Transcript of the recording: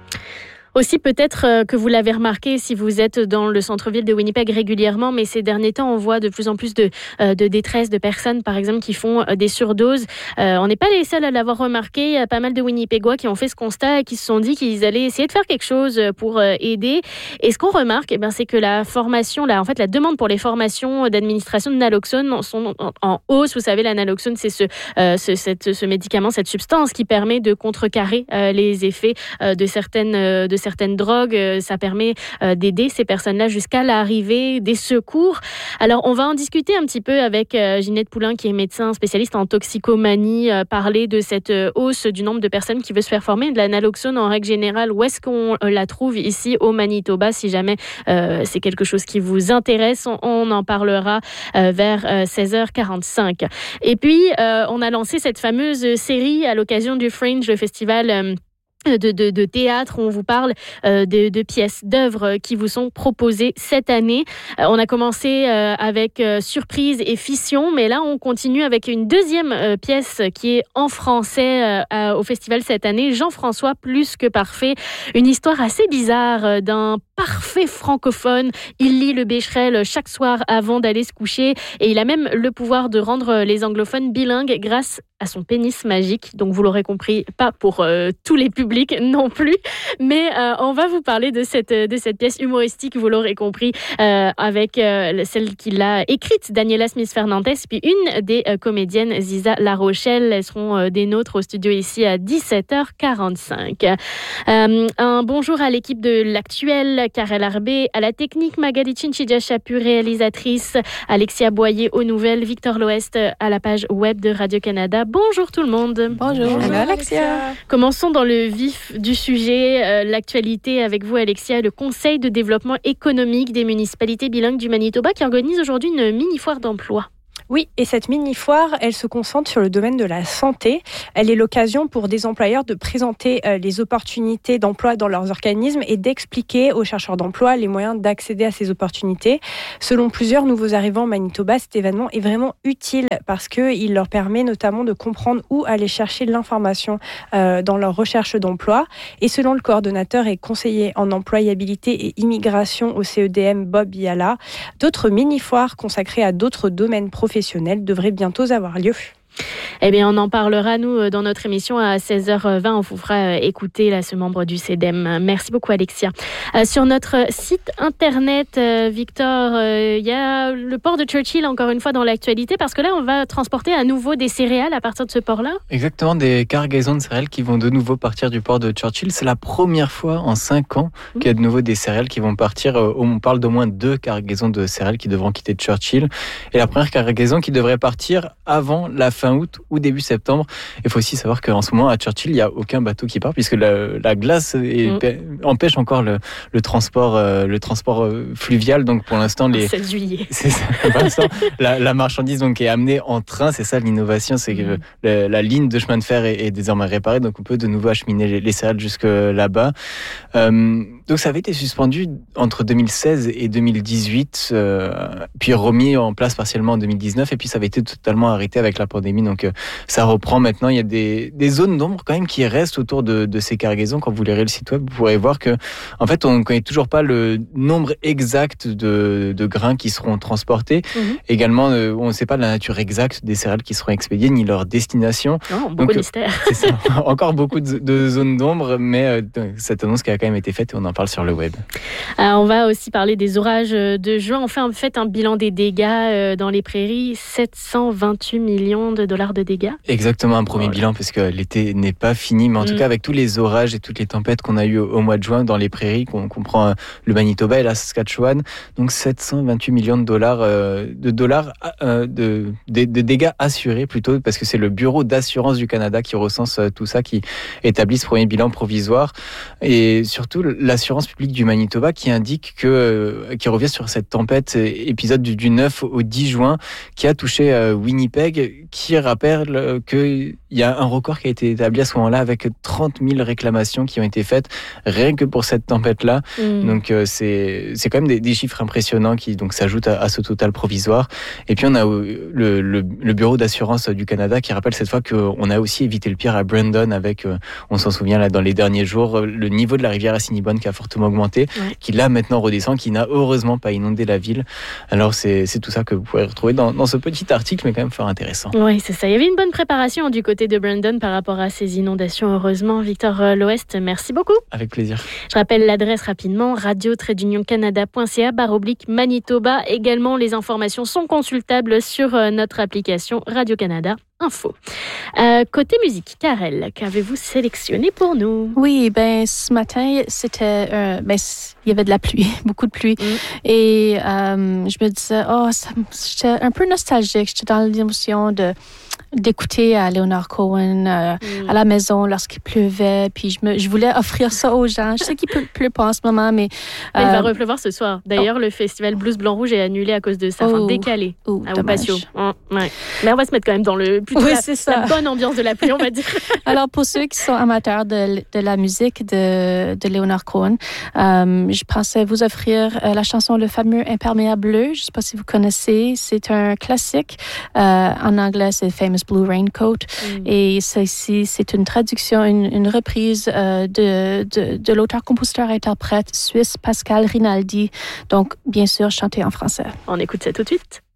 Aussi, peut-être que vous l'avez remarqué si vous êtes dans le centre-ville de Winnipeg régulièrement, mais ces derniers temps, on voit de plus en plus de détresse de personnes, par exemple, qui font des surdoses. On n'est pas les seuls à l'avoir remarqué. Il y a pas mal de Winnipégois qui ont fait ce constat et qui se sont dit qu'ils allaient essayer de faire quelque chose pour aider. Et ce qu'on remarque, c'est que la formation, la demande pour les formations d'administration de naloxone sont en hausse. Vous savez, la naloxone, c'est ce médicament, cette substance qui permet de contrecarrer les effets de certaines drogues. Ça permet d'aider ces personnes-là jusqu'à l'arrivée des secours. Alors, on va en discuter un petit peu avec Ginette Poulain, qui est médecin spécialiste en toxicomanie, parler de cette hausse du nombre de personnes qui veulent se faire former de la naloxone en règle générale. Où est-ce qu'on la trouve ici au Manitoba? Si jamais c'est quelque chose qui vous intéresse, on en parlera vers 16h45. Et puis, on a lancé cette fameuse série à l'occasion du Fringe, le festival de théâtre, où on vous parle de pièces, d'œuvres qui vous sont proposées cette année. On a commencé avec Surprise et Fission, mais là on continue avec une deuxième pièce qui est en français au festival cette année, Jean-François plus que parfait, une histoire assez bizarre d'un parfait francophone. Il lit le Becherel chaque soir avant d'aller se coucher et il a même le pouvoir de rendre les anglophones bilingues grâce à son pénis magique. Donc vous l'aurez compris, pas pour tous les publics non plus, mais on va vous parler de cette pièce humoristique, vous l'aurez compris, avec celle qui l'a écrite, Daniela Smith-Fernandez, puis une des comédiennes, Ziza Larochelle. Elles seront des nôtres au studio ici à 17h45. Un bonjour à l'équipe de l'Actuel, Karel Arbé, à la technique, Magali Chinchidja-Chapu, réalisatrice, Alexia Boyer aux nouvelles, Victor Loest à la page web de Radio-Canada. Bonjour tout le monde. Bonjour. Hello Alexia. Commençons dans le vif du sujet, l'actualité avec vous Alexia, le Conseil de développement économique des municipalités bilingues du Manitoba qui organise aujourd'hui une mini-foire d'emploi. Oui, et cette mini-foire, elle se concentre sur le domaine de la santé. Elle est l'occasion pour des employeurs de présenter les opportunités d'emploi dans leurs organismes et d'expliquer aux chercheurs d'emploi les moyens d'accéder à ces opportunités. Selon plusieurs nouveaux arrivants au Manitoba, cet événement est vraiment utile parce qu'il leur permet notamment de comprendre où aller chercher l'information dans leur recherche d'emploi. Et selon le coordonnateur et conseiller en employabilité et immigration au CEDM, Bob Yala, d'autres mini-foires consacrées à d'autres domaines professionnels devraient bientôt avoir lieu. Eh bien, on en parlera, nous, dans notre émission à 16h20. On vous fera écouter là, ce membre du CEDEM. Merci beaucoup, Alexia. Sur notre site internet, Victor, il y a le port de Churchill, encore une fois, dans l'actualité, parce que là, on va transporter à nouveau des céréales à partir de ce port-là. Exactement, des cargaisons de céréales qui vont de nouveau partir du port de Churchill. C'est la première fois en 5 ans qu'il y a de nouveau des céréales qui vont partir. On parle d'au moins 2 cargaisons de céréales qui devront quitter Churchill. Et la première cargaison qui devrait partir avant la fin août ou début septembre. Il faut aussi savoir qu'en ce moment à Churchill, il n'y a aucun bateau qui part puisque la glace empêche encore le transport fluvial. Donc pour l'instant, 7 juillet. C'est ça, pour l'instant, la marchandise donc est amenée en train. C'est ça l'innovation, c'est que la ligne de chemin de fer est désormais réparée, donc on peut de nouveau acheminer les céréales jusque là-bas. Donc ça avait été suspendu entre 2016 et 2018, puis remis en place partiellement en 2019, et puis ça avait été totalement arrêté avec la pandémie. Donc ça reprend maintenant. Il y a des zones d'ombre quand même qui restent autour de ces cargaisons. Quand vous lirez le site web, vous pourrez voir que en fait on ne connaît toujours pas le nombre exact de grains qui seront transportés. Également, on ne sait pas la nature exacte des céréales qui seront expédiées ni leur destination. Beaucoup de mystères. C'est ça. Encore beaucoup de zones d'ombre, mais cette annonce qui a quand même été faite et on en parle sur le web. On va aussi parler des orages de juin. On fait en fait un bilan des dégâts dans les prairies. 728 millions de dollars de dégâts. Exactement, un premier bilan parce que l'été n'est pas fini, mais en tout cas avec tous les orages et toutes les tempêtes qu'on a eues au mois de juin dans les prairies, qu'on comprend le Manitoba et la Saskatchewan, donc 728 millions de dollars de dégâts assurés plutôt, parce que c'est le Bureau d'assurance du Canada qui recense tout ça, qui établit ce premier bilan provisoire, et surtout l'assurance publique du Manitoba qui indique qui revient sur cette tempête, épisode du 9 au 10 juin, qui a touché Winnipeg, qui rappelle qu'il y a un record qui a été établi à ce moment-là avec 30 000 réclamations qui ont été faites rien que pour cette tempête-là. Donc c'est quand même des chiffres impressionnants qui donc s'ajoutent à ce total provisoire. Et puis on a le bureau d'assurance du Canada qui rappelle cette fois qu'on a aussi évité le pire à Brandon avec, on s'en souvient là dans les derniers jours, le niveau de la rivière Assiniboine qui a fortement augmenté, qui là maintenant redescend, qui n'a heureusement pas inondé la ville. Alors c'est tout ça que vous pouvez retrouver dans ce petit article, mais quand même fort intéressant. Oui, c'est ça. Il y avait une bonne préparation du côté de Brandon par rapport à ces inondations, heureusement. Victor Loest, merci beaucoup. Avec plaisir. Je rappelle l'adresse rapidement, radio-canada.ca/Manitoba. Également, les informations sont consultables sur notre application Radio-Canada Info. Côté musique, Karel, qu'avez-vous sélectionné pour nous? Oui, ce matin, c'était, il y avait de la pluie, beaucoup de pluie. Et je me disais, j'étais un peu nostalgique. J'étais dans l'émotion d'écouter Leonard Cohen à la maison lorsqu'il pleuvait. Puis je voulais offrir ça aux gens. Je sais qu'il pleut pas en ce moment, mais... il va repleuvoir ce soir. D'ailleurs, le festival Blues Blanc-Rouge est annulé à cause de ça, décalé au patio. Ouais. Mais on va se mettre quand même dans la bonne ambiance de la pluie, on va dire. Alors, pour ceux qui sont amateurs de la musique de Leonard Cohen, je pensais vous offrir la chanson Le fameux Imperméable bleu. Je ne sais pas si vous connaissez. C'est un classique. En anglais, c'est Famous Blue Raincoat. Et ceci, c'est une traduction, une reprise de l'auteur-compositeur-interprète suisse Pascal Rinaldi. Donc, bien sûr, chanté en français. On écoute ça tout de suite.